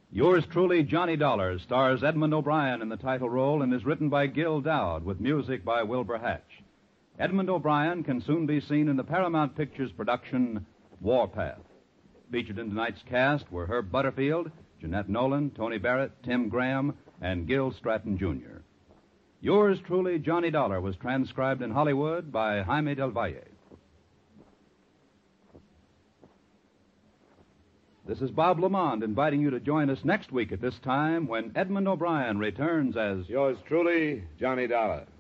Yours truly, Johnny Dollar, stars Edmund O'Brien in the title role and is written by Gil Dowd with music by Wilbur Hatch. Edmund O'Brien can soon be seen in the Paramount Pictures production Warpath. Featured in tonight's cast were Herb Butterfield, Jeanette Nolan, Tony Barrett, Tim Graham, and Gil Stratton, Jr. Yours truly, Johnny Dollar, was transcribed in Hollywood by Jaime Del Valle. This is Bob Lamond inviting you to join us next week at this time when Edmund O'Brien returns as Yours truly, Johnny Dollar.